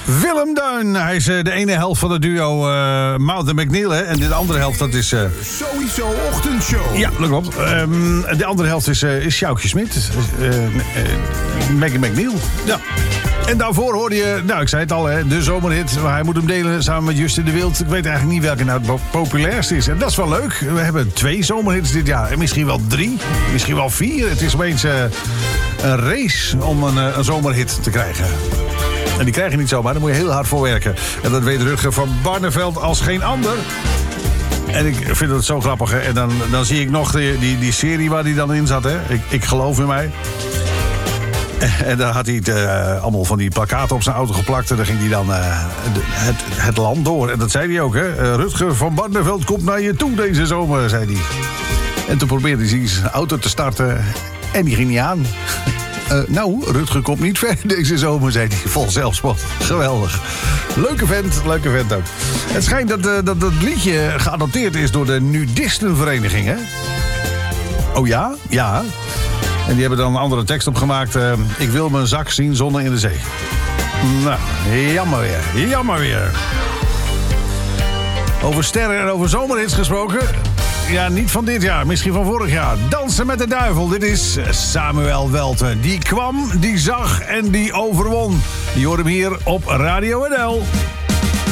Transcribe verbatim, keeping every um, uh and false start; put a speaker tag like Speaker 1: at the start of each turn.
Speaker 1: Willem Duin. Hij is uh, de ene helft van het duo uh, Mout en McNeil. Hè? En de andere helft, dat is... Uh...
Speaker 2: Sowieso ochtendshow.
Speaker 1: Ja, dat klopt. Um, de andere helft is, uh, is Sjoukje Smit. Uh, uh, Maggie McNeil. Ja. En daarvoor hoorde je, nou ik zei het al, hè, de zomerhit. Maar hij moet hem delen samen met Justin de Wild. Ik weet eigenlijk niet welke nou het populairste is. En dat is wel leuk. We hebben twee zomerhits dit jaar. En misschien wel drie. Misschien wel vier. Het is opeens uh, een race om een, uh, een zomerhit te krijgen. En die krijg je niet zomaar, daar moet je heel hard voor werken. En dat weet Rutger van Barneveld als geen ander. En ik vind het zo grappig. Hè? En dan, dan zie ik nog die, die, die serie waar hij dan in zat. Hè? Ik, ik geloof in mij. En daar had hij het, uh, allemaal van die plakkaten op zijn auto geplakt. En dan ging hij dan uh, de, het, het land door. En dat zei hij ook, hè. Uh, Rutger van Barneveld komt naar je toe deze zomer, zei hij. En toen probeerde hij zijn auto te starten. En die ging niet aan. Uh, nou, Rutger komt niet ver deze zomer, zei hij. Vol zelfspot. Geweldig. Leuke vent, leuke vent ook. Het schijnt dat, uh, dat dat liedje geadopteerd is door de nudistenvereniging, hè. Oh ja? Ja. En die hebben dan een andere tekst opgemaakt. Uh, ik wil mijn zak zien zonnen in de zee. Nou, jammer weer. Jammer weer. Over sterren en over zomerhits gesproken. Ja, niet van dit jaar, misschien van vorig jaar. Dansen met de duivel, dit is Samuel Welten. Die kwam, die zag en die overwon. Die hoort hem hier op Radio N L.